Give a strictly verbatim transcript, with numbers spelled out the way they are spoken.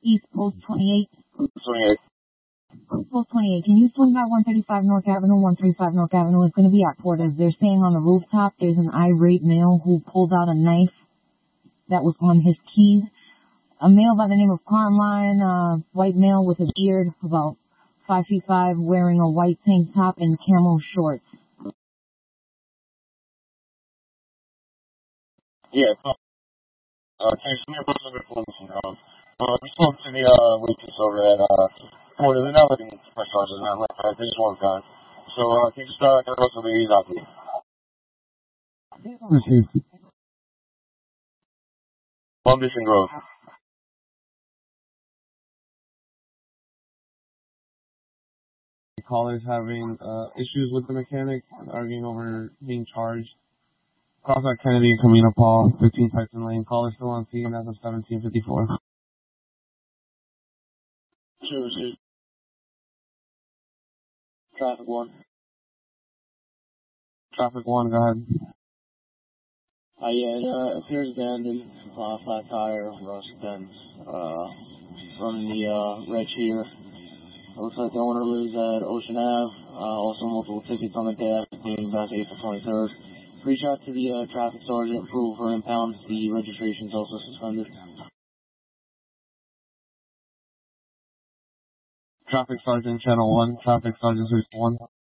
East Post twenty-eight. twenty-eight. Post twenty-eight. Can you swing by one thirty-five North Avenue? one thirty-five North Avenue is going to be at Porter's. They're saying on the rooftop there's an irate male who pulled out a knife that was on his keys. A male by the name of Carmine, uh, white male with a beard, about five feet five, wearing a white tank top and camo shorts. Yeah, so, uh, can you send me a person before this one? Uh, we spoke to the, uh, waitress over at, uh, Porter. They're not looking for press charges, not like that. They just want guys. So, uh, can you just, uh, get us over the ease out, please? Columbus and Grove. Callers having uh, issues with the mechanic, arguing over being charged. Crossback Kennedy and Camino Paul, fifteen Tyson Lane. Caller still on scene as of seventeen fifty-four. Sure, sure. Traffic one. Traffic one, go ahead. Uh, yeah, it uh, appears abandoned, uh, flat tire, rust vents, uh, running the, uh, red here. It looks like the owner lives at Ocean Ave, uh, also multiple tickets on the dash, dating back to April twenty-third. Reach out to the, uh, traffic sergeant, approval for impound. The registration's also suspended. Traffic Sergeant Channel one, Traffic Sergeant one.